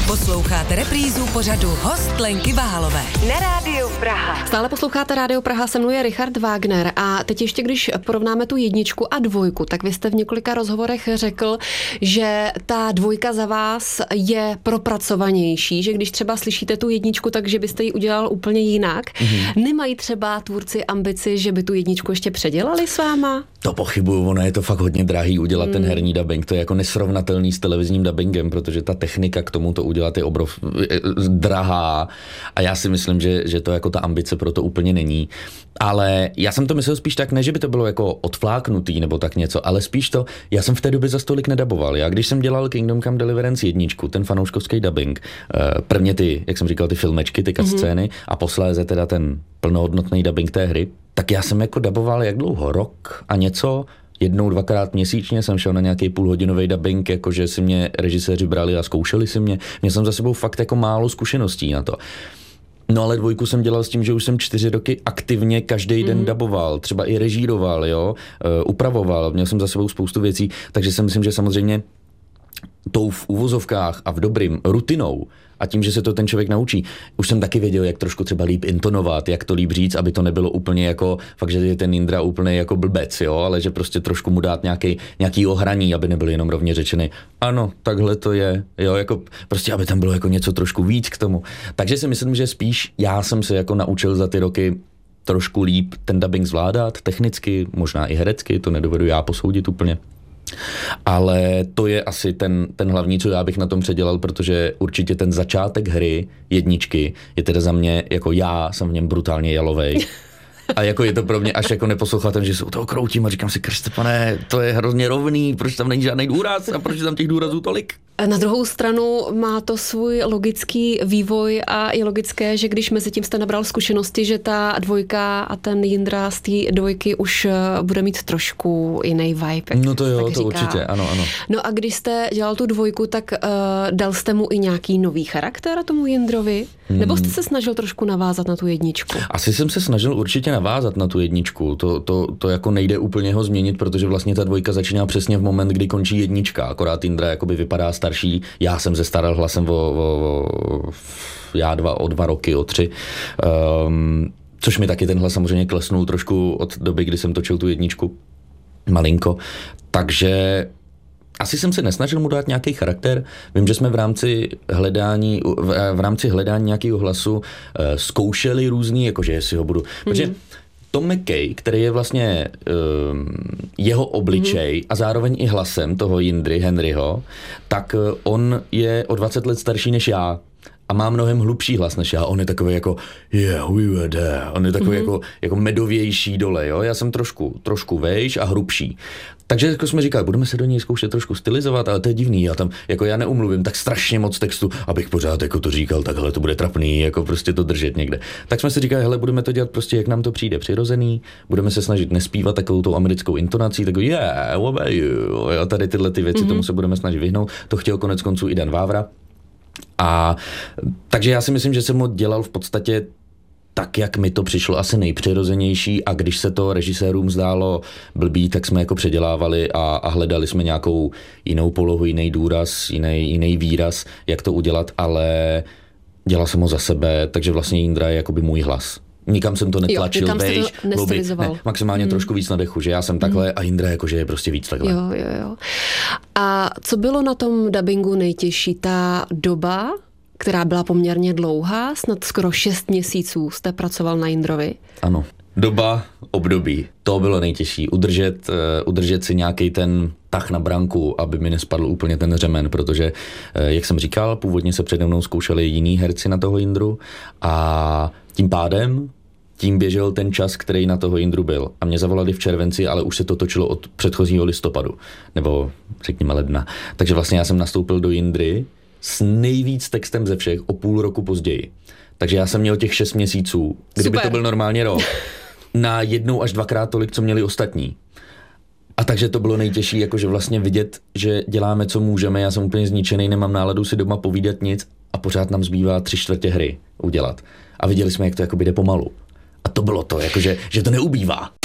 Posloucháte reprízu pořadu Host Lenky Váhalové na Rádiu Praha. Stále posloucháte Rádio Praha, se mnou je Richard Wagner a teď ještě, když porovnáme tu jedničku a dvojku, tak vy jste v několika rozhovorech řekl, že ta dvojka za vás je propracovanější, že když třeba slyšíte tu jedničku, takže byste ji udělal úplně jinak. Nemají třeba tvůrci ambici, že by tu jedničku ještě předělali s váma? To pochybuju, ono je to fakt hodně drahý udělat ten herní dubbing, to je jako nesrovnatelný s televizním dubbingem, protože ta technika k tomu to udělat je drahá a já si myslím, že to jako ta ambice pro to úplně není. Ale já jsem to myslel spíš tak, ne, že by to bylo jako odfláknutý nebo tak něco, ale spíš to, já jsem v té době za stolik nedaboval. Já když jsem dělal Kingdom Come Deliverance jedničku, ten fanouškovský dubbing, prvně ty, jak jsem říkal, ty filmečky, ty cutscény a posléze teda ten plnohodnotný dubbing té hry, tak já jsem jako daboval jak dlouho, rok a něco, jednou, dvakrát měsíčně jsem šel na nějaký půlhodinový dubbing, jakože si mě režiséři brali a zkoušeli si mě. Měl jsem za sebou fakt jako málo zkušeností na to. No ale dvojku jsem dělal s tím, že už jsem 4 roky aktivně každý den daboval, třeba i režíroval, upravoval, měl jsem za sebou spoustu věcí, takže si myslím, že samozřejmě tou v uvozovkách a v dobrým rutinou a tím, že se to ten člověk naučí. Už jsem taky věděl, jak trošku třeba líp intonovat, jak to líp říct, aby to nebylo úplně jako, fakt, že je ten Indra úplně jako blbec, ale že prostě trošku mu dát nějaký ohraní, aby nebyl jenom rovně řečený. Ano, takhle to je, jako prostě, aby tam bylo jako něco trošku víc k tomu. Takže si myslím, že spíš já jsem se jako naučil za ty roky trošku líp ten dubbing zvládat, technicky, možná i herecky, to nedovedu já posoudit úplně. Ale to je asi ten hlavní, co já bych na tom předělal, protože určitě ten začátek hry jedničky je teda za mě, jako já jsem v něm brutálně jalovej. A jako je to pro mě až jako neposlouchatel, že se u toho kroutím a říkám si, Kriste pane, to je hrozně rovný, proč tam není žádný důraz a proč je tam těch důrazů tolik? Na druhou stranu má to svůj logický vývoj a je logické, že když mezi tím jste nabral zkušenosti, že ta dvojka a ten Jindra z té dvojky už bude mít trošku jiný vibe. No to jo, to určitě, ano. No a když jste dělal tu dvojku, tak dal jste mu i nějaký nový charakter tomu Jindrovi? Nebo jste se snažil trošku navázat na tu jedničku? Asi jsem se snažil určitě navázat na tu jedničku. To jako nejde úplně ho změnit, protože vlastně ta dvojka začíná přesně v moment, kdy končí jednička. Akorát Jindra jakoby vypadá starší. Já jsem zestaral hlasem o 2 roky, o 3. Což mi taky ten hlas samozřejmě klesnul trošku od doby, kdy jsem točil tu jedničku. Malinko. Takže asi jsem se nesnažil mu dát nějaký charakter. Vím, že jsme v rámci hledání nějakého hlasu zkoušeli různý, jakože jestli ho budu... Protože Tom McKay, který je vlastně jeho obličej a zároveň i hlasem toho Jindry, Henryho, tak on je o 20 let starší než já. A má mnohem hlubší hlas než já. On je takový jako yeah, we were there. On je takový jako medovější dole, Já jsem trošku vejš a hrubší. Takže jako jsme říkali, budeme se do něj zkoušet trošku stylizovat, ale to je divný. Já neumluvím tak strašně moc textu, abych pořád jako to říkal, takhle to bude trapný, jako prostě to držet někde. Tak jsme si říkali, hele, budeme to dělat prostě, jak nám to přijde přirozený, budeme se snažit nespívat takovou tou americkou intonací, takovou yeah, what about you? A tady tyhle ty věci, tomu se budeme snažit vyhnout. To chtěl konec konců i Dan Vávra. A takže já si myslím, že jsem ho dělal v podstatě tak, jak mi to přišlo asi nejpřirozenější a když se to režisérům zdálo blbý, tak jsme jako předělávali a hledali jsme nějakou jinou polohu, jiný důraz, jiný výraz, jak to udělat, ale dělal jsem ho za sebe, takže vlastně Jindra je jakoby můj hlas. Nikam jsem to netlačil, maximálně trošku víc na dechu, že já jsem takhle a Jindra jakože je prostě víc takhle. Jo. A co bylo na tom dabingu nejtěžší? Ta doba, která byla poměrně dlouhá, snad skoro 6 měsíců jste pracoval na Jindrovi? Ano. Doba, období, to bylo nejtěžší. Udržet si nějaký ten tah na branku, aby mi nespadl úplně ten řemen, protože, jak jsem říkal, původně se přede mnou zkoušeli jiní herci na toho Jindru a tím běžel ten čas, který na toho Jindru byl. A mě zavolali v červenci, ale už se to točilo od předchozího listopadu, nebo řekněme ledna. Takže vlastně já jsem nastoupil do Jindry s nejvíc textem ze všech o půl roku později. Takže já jsem měl těch 6 měsíců, kdyby to byl normálně rok, na 1 až 2krát tolik, co měli ostatní. A takže to bylo nejtěžší, jakože vlastně vidět, že děláme, co můžeme. Já jsem úplně zničený, nemám náladu si doma povídat nic a pořád nám zbývá 3/4 hry udělat. A viděli jsme, jak to jakoby jde pomalu. A to bylo to, jakože, že to neubývá.